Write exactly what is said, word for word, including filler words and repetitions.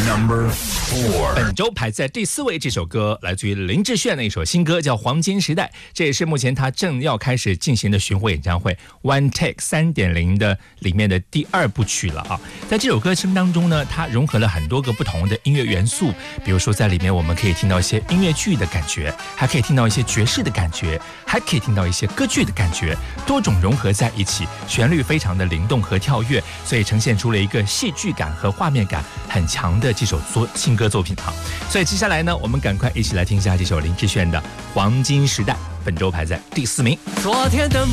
Number four， 本周排在第四位，这首歌来自于林志炫的一首新歌，叫《黄金时代》，这也是目前他正要开始进行的巡回演唱会 One Take 三点零 的里面的第二部曲了啊。在这首歌声当中呢，它融合了很多个不同的音乐元素，比如说在里面我们可以听到一些音乐剧的感觉，还可以听到一些爵士的感觉，还可以听到一些歌剧的感觉，多种融合在一起，旋律非常的灵动和跳跃，所以呈现出了一个戏剧感和画面感很强的这首作新歌作品哈。所以接下来呢，我们赶快一起来听一下这首林志炫的《黄金时代》，本周排在第四名。 昨天的